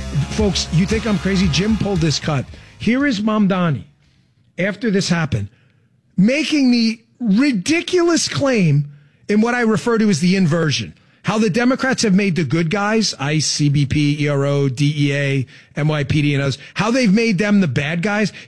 Folks, you think I'm crazy? Jim pulled this cut. Here is Mamdani, after this happened, making the ridiculous claim in what I refer to as the inversion. How the Democrats have made the good guys, ICE, CBP, ERO, DEA, NYPD, and others, how they've made them the bad guys.